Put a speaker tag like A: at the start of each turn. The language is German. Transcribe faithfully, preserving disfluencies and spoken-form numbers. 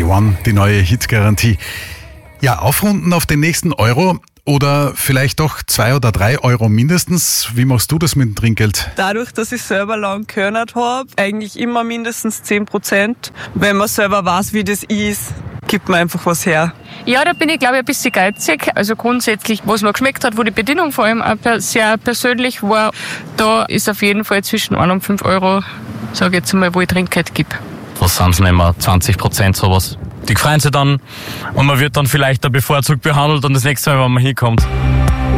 A: Radio One, die neue Hitgarantie. Ja, aufrunden auf den nächsten Euro oder vielleicht doch zwei oder drei Euro mindestens. Wie machst du das mit dem Trinkgeld?
B: Dadurch, dass ich selber lang gehört habe, eigentlich immer mindestens zehn Prozent. Wenn man selber weiß, wie das ist, gibt man einfach was her.
C: Ja, da bin ich, glaube ich, ein bisschen geizig. Also grundsätzlich, was mir geschmeckt hat, wo die Bedienung vor allem auch sehr persönlich war, da ist auf jeden Fall zwischen ein und fünf Euro, sage ich jetzt mal, wo ich Trinkgeld gebe.
D: Was sind es nicht mehr? zwanzig Prozent sowas. Die freuen sich dann und man wird dann vielleicht da bevorzugt behandelt und das nächste Mal, wenn man hinkommt.